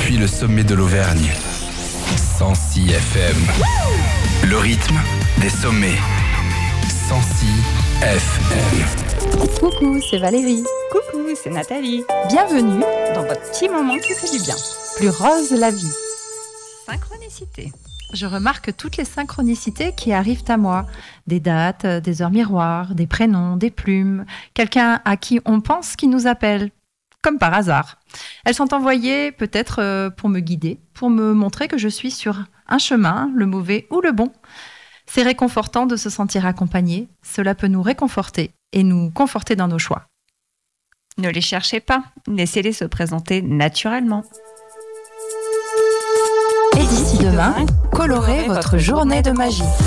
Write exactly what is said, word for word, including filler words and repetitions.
depuis le sommet de l'Auvergne. cent six F M. Le rythme des sommets. cent six F M. Coucou, c'est Valérie. Coucou, c'est Nathalie. Bienvenue Dans votre petit moment qui fait du bien. Plus rose la vie. Synchronicité. Je remarque toutes les synchronicités qui arrivent à moi. Des dates, des heures miroirs, des prénoms, des plumes. Quelqu'un à qui on pense qui nous appelle. Comme par hasard. Elles sont envoyées peut-être pour me guider, pour me montrer que je suis sur un chemin, le mauvais ou le bon. C'est réconfortant de se sentir accompagné. Cela peut nous réconforter et nous conforter dans nos choix. Ne les cherchez pas, laissez-les se présenter naturellement. Et d'ici demain, colorez votre journée de magie.